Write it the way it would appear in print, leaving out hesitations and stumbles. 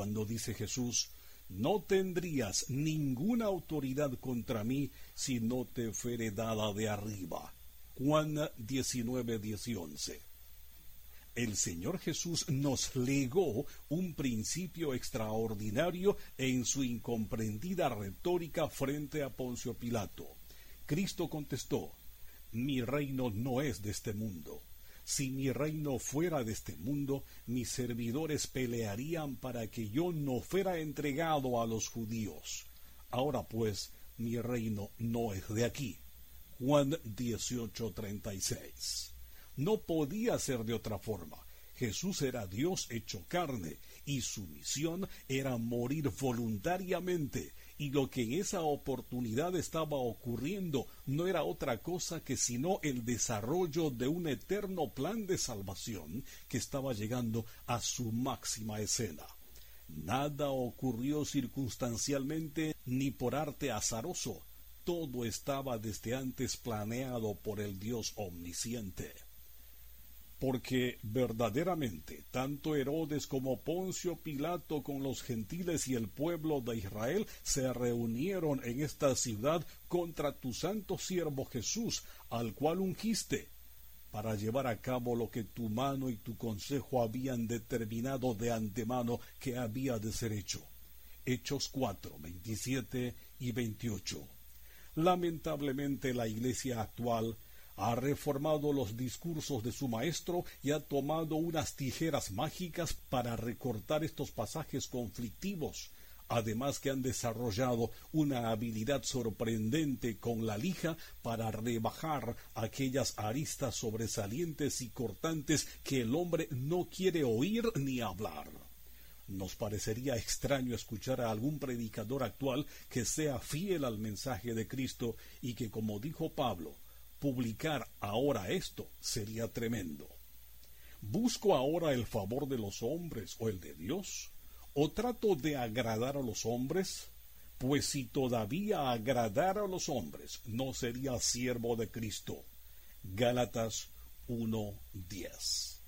cuando dice Jesús: no tendrías ninguna autoridad contra mí si no te fuere dada de arriba. Juan 19:10-11. El Señor Jesús nos legó un principio extraordinario en su incomprendida retórica frente a Poncio Pilato. Cristo contestó: mi reino no es de este mundo. Si mi reino fuera de este mundo, mis servidores pelearían para que yo no fuera entregado a los judíos. Ahora pues, mi reino no es de aquí. Juan 18:36. No podía ser de otra forma. Jesús era Dios hecho carne, y su misión era morir voluntariamente, y lo que en esa oportunidad estaba ocurriendo no era otra cosa que sino el desarrollo de un eterno plan de salvación que estaba llegando a su máxima escena. Nada ocurrió circunstancialmente ni por arte azaroso. Todo estaba desde antes planeado por el Dios omnisciente. Porque verdaderamente tanto Herodes como Poncio Pilato con los gentiles y el pueblo de Israel se reunieron en esta ciudad contra tu santo siervo Jesús, al cual ungiste, para llevar a cabo lo que tu mano y tu consejo habían determinado de antemano que había de ser hecho. Hechos 4:27-28. Lamentablemente la iglesia actual ha reformado los discursos de su maestro y ha tomado unas tijeras mágicas para recortar estos pasajes conflictivos, además que han desarrollado una habilidad sorprendente con la lija para rebajar aquellas aristas sobresalientes y cortantes que el hombre no quiere oír ni hablar. Nos parecería extraño escuchar a algún predicador actual que sea fiel al mensaje de Cristo y que, como dijo Pablo, publicar ahora esto sería tremendo. ¿Busco ahora el favor de los hombres o el de Dios? ¿O trato de agradar a los hombres? Pues si todavía agradara a los hombres, no sería siervo de Cristo. Gálatas 1:10.